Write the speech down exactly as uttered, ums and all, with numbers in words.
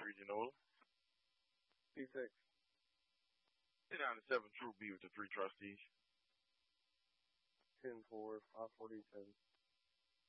three Genola. D six. Ten down to seven True B with the three trustees. ten four, five forty-seven.